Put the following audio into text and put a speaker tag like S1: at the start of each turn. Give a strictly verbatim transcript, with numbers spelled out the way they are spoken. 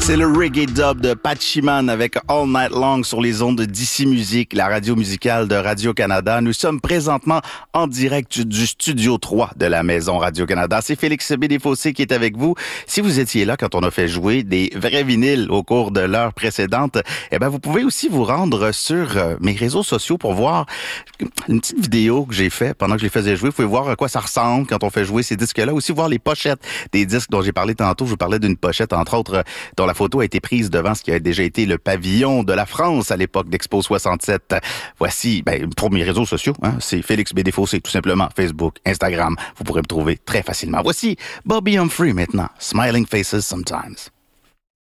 S1: C'est le reggae dub de Patchiman avec All Night Long sur les ondes de D C Musique, la radio musicale de Radio-Canada. Nous sommes présentement en direct du studio trois de la maison Radio-Canada. C'est Félix Bédéfossé qui est avec vous. Si vous étiez là quand on a fait jouer des vrais vinyles au cours de l'heure précédente, eh ben vous pouvez aussi vous rendre sur euh, mes réseaux sociaux pour voir une petite vidéo que j'ai fait pendant que je les faisais jouer. Vous pouvez voir à quoi ça ressemble quand on fait jouer ces disques-là. Aussi voir les pochettes des disques dont j'ai parlé tantôt. Je vous parlais d'une pochette, entre autres, dont la La photo a été prise devant ce qui a déjà été le pavillon de la France à l'époque d'Expo soixante-sept. Voici, ben, pour mes réseaux sociaux, hein, c'est Félix Bédéfossé, tout simplement, Facebook, Instagram. Vous pourrez me trouver très facilement. Voici Bobby Humphrey maintenant, Smiling Faces Sometimes.